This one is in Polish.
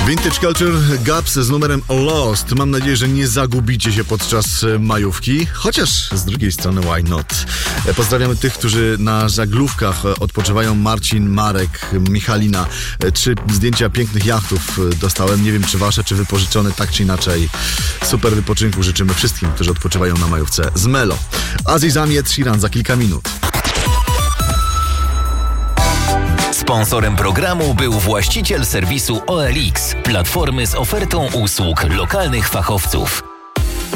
Vintage Culture Gaps z numerem Lost. Mam nadzieję, że nie zagubicie się podczas majówki, chociaż z drugiej strony why not? Pozdrawiamy tych, którzy na żaglówkach odpoczywają. Marcin, Marek, Michalina. 3 zdjęcia pięknych jachtów dostałem. Nie wiem, czy wasze, czy wypożyczone, tak czy inaczej. Super wypoczynku życzymy wszystkim, którzy odpoczywają na majówce z Melo. Azizam Ed Sheeran za kilka minut. Sponsorem programu był właściciel serwisu OLX, platformy z ofertą usług lokalnych fachowców.